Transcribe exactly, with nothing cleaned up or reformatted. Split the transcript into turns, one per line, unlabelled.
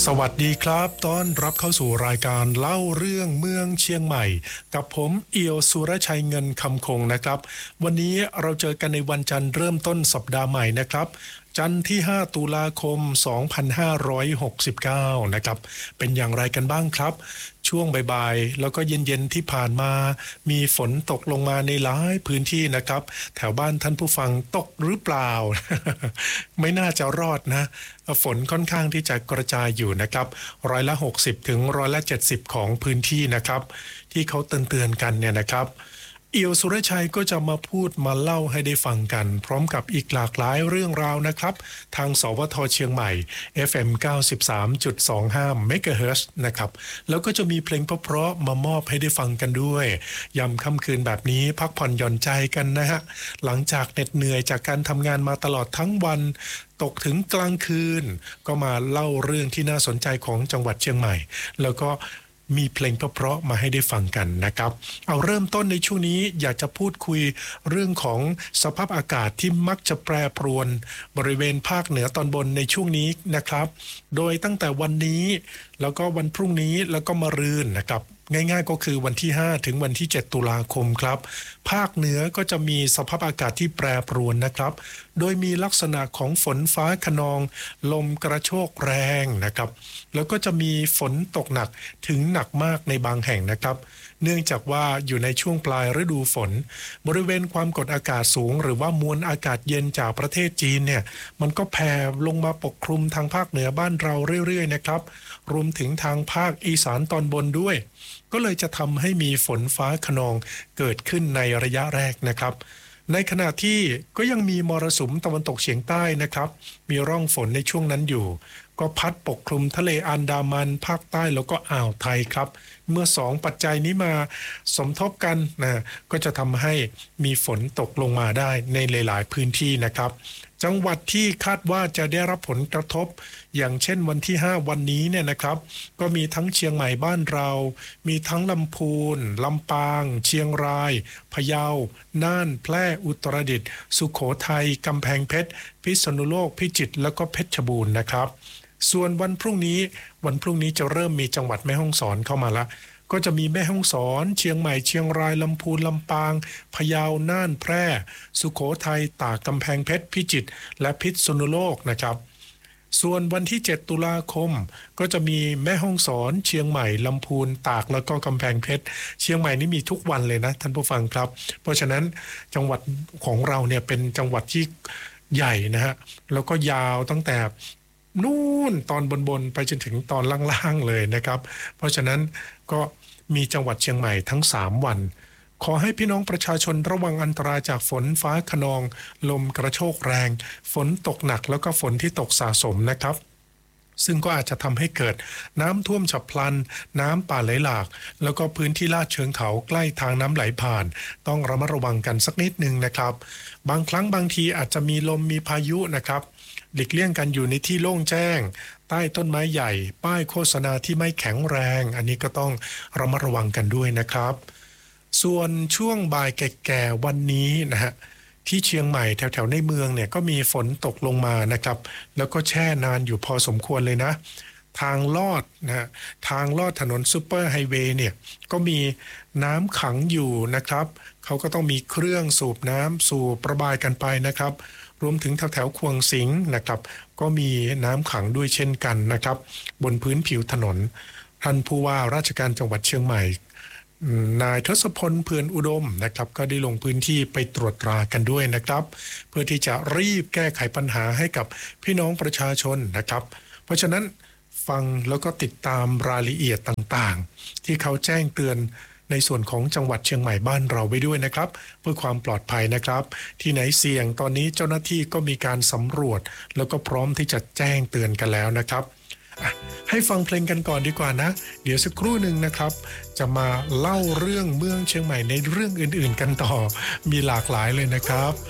สวัสดีครับต้อนรับเข้าสู่รายการเล่าเรื่องเมืองเชียงใหม่กับผมเอียวสุรชัยเงินคำคงนะครับวันนี้เราเจอกันในวันจันทร์เริ่มต้นสัปดาห์ใหม่นะครับจันทร์ที่ห้าตุลาคมสองพันห้าร้อยหกสิบเก้านะครับเป็นอย่างไรกันบ้างครับช่วงบ่ายๆแล้วก็เย็นๆที่ผ่านมามีฝนตกลงมาในหลายพื้นที่นะครับแถวบ้านท่านผู้ฟังตกหรือเปล่า ไม่น่าจะรอดนะฝนค่อนข้างที่จะกระจายอยู่นะครับร้อยละหกสิบถึงร้อยละเจ็ดสิบของพื้นที่นะครับที่เขาเตือนๆกันเนี่ยนะครับเอียวสุรชัยก็จะมาพูดมาเล่าให้ได้ฟังกันพร้อมกับอีกหลากหลายเรื่องราวนะครับทางสวทเชียงใหม่ เอฟ เอ็ม เก้าสิบสามจุดสองห้า เมกะเฮิรตซ์นะครับแล้วก็จะมีเพลงเพราะๆมามอบให้ได้ฟังกันด้วยยามค่ำคืนแบบนี้พักผ่อนหย่อนใจกันนะฮะหลังจากเหน็ดเหนื่อยจากการทำงานมาตลอดทั้งวันตกถึงกลางคืนก็มาเล่าเรื่องที่น่าสนใจของจังหวัดเชียงใหม่แล้วก็มีเพลงเพราะๆมาให้ได้ฟังกันนะครับเอาเริ่มต้นในช่วงนี้อยากจะพูดคุยเรื่องของสภาพอากาศที่มักจะแปรปรวนบริเวณภาคเหนือตอนบนในช่วงนี้นะครับโดยตั้งแต่วันนี้แล้วก็วันพรุ่งนี้แล้วก็มะรืนนะครับง่ายๆก็คือวันที่ห้าถึงวันที่เจ็ดตุลาคมครับภาคเหนือก็จะมีสภาพอากาศที่แปรปรวนนะครับโดยมีลักษณะของฝนฟ้าคะนองลมกระโชกแรงนะครับแล้วก็จะมีฝนตกหนักถึงหนักมากในบางแห่งนะครับเนื่องจากว่าอยู่ในช่วงปลายฤดูฝนบริเวณความกดอากาศสูงหรือว่ามวลอากาศเย็นจากประเทศจีนเนี่ยมันก็แผ่ลงมาปกคลุมทางภาคเหนือบ้านเราเรื่อยๆนะครับรวมถึงทางภาคอีสานตอนบนด้วยก็เลยจะทำให้มีฝนฟ้าคะนองเกิดขึ้นในระยะแรกนะครับในขณะที่ก็ยังมีมรสุมตะวันตกเฉียงใต้นะครับมีร่องฝนในช่วงนั้นอยู่ก็พัดปกคลุมทะเลอันดามันภาคใต้แล้วก็อ่าวไทยครับเมื่อสองปัจจัยนี้มาสมทบกันนะก็จะทำให้มีฝนตกลงมาได้ในหลายๆพื้นที่นะครับจังหวัดที่คาดว่าจะได้รับผลกระทบอย่างเช่นวันที่ห้าวันนี้เนี่ยนะครับก็มีทั้งเชียงใหม่บ้านเรามีทั้งลำพูนลำปางเชียงรายพะเยาน่านแพร่อุตรดิตถ์สุโขทัยกำแพงเพชรพิษณุโลกพิจิตรแล้วก็เพชรบูรณ์นะครับส่วนวันพรุ่งนี้วันพรุ่งนี้จะเริ่มมีจังหวัดแม่ฮ่องสอนเข้ามาละก็จะมีแม่ฮ่องสอนเชียงใหม่เชียงรายลำพูนลำปางพะเยาน่านแพร่สุโขทัยตากกำแพงเพชรพิจิตรและพิษณุโลกนะครับส่วนวันที่เจ็ดตุลาคมก็จะมีแม่ฮ่องสอนเชียงใหม่ลำพูนตากแล้วก็กำแพงเพชรเชียงใหม่นี่มีทุกวันเลยนะท่านผู้ฟังครับเพราะฉะนั้นจังหวัดของเราเนี่ยเป็นจังหวัดที่ใหญ่นะฮะแล้วก็ยาวตั้งแต่นู่นตอนบนๆไปจนถึงตอนล่างๆเลยนะครับเพราะฉะนั้นก็มีจังหวัดเชียงใหม่ทั้งสามวันขอให้พี่น้องประชาชนระวังอันตรายจากฝนฟ้าคะนองลมกระโชกแรงฝนตกหนักแล้วก็ฝนที่ตกสะสมนะครับซึ่งก็อาจจะทำให้เกิดน้ำท่วมฉับพลันน้ำป่าไหลหลากแล้วก็พื้นที่ลาดเชิงเขาใกล้ทางน้ำไหลผ่านต้องระมัดระวังกันสักนิดนึงนะครับบางครั้งบางทีอาจจะมีลมมีพายุนะครับหลีกเลี่ยงกันอยู่ในที่โล่งแจ้งใต้ต้นไม้ใหญ่ป้ายโฆษณาที่ไม่แข็งแรงอันนี้ก็ต้องระมัดระวังกันด้วยนะครับส่วนช่วงบ่ายแก่ๆวันนี้นะฮะที่เชียงใหม่แถวๆในเมืองเนี่ยก็มีฝนตกลงมานะครับแล้วก็แช่นานอยู่พอสมควรเลยนะทางลอดนะฮะทางลอดถนนซูเปอร์ไฮเวย์เนี่ยก็มีน้ำขังอยู่นะครับเขาก็ต้องมีเครื่องสูบน้ำสูบระบายกันไปนะครับรวมถึงแถวแถวควงสิงห์นะครับก็มีน้ำขังด้วยเช่นกันนะครับบนพื้นผิวถนนท่านผู้ว่าราชการจังหวัดเชียงใหม่นายทศพลเพื่อนอุดมนะครับก็ได้ลงพื้นที่ไปตรวจตรากันด้วยนะครับเพื่อที่จะรีบแก้ไขปัญหาให้กับพี่น้องประชาชนนะครับเพราะฉะนั้นฟังแล้วก็ติดตามรายละเอียดต่างๆที่เขาแจ้งเตือนในส่วนของจังหวัดเชียงใหม่บ้านเราไว้ด้วยนะครับเพื่อความปลอดภัยนะครับที่ไหนเสี่ยงตอนนี้เจ้าหน้าที่ก็มีการสำรวจแล้วก็พร้อมที่จะแจ้งเตือนกันแล้วนะครับให้ฟังเพลงกันก่อนดีกว่านะเดี๋ยวสักครู่หนึ่งนะครับจะมาเล่าเรื่องเมืองเชียงใหม่ในเรื่องอื่นๆกันต่อมีหลากหลายเลยนะครับ